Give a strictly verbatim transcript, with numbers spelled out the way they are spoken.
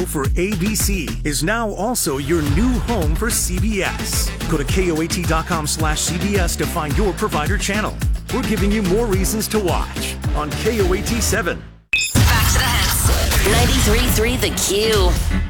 for A B C is now also your new home for C B S. Go to K O A T dot com slash C B S to find your provider channel. We're giving you more reasons to watch on K O A T seven. Back to the hits. ninety-three point three The Q.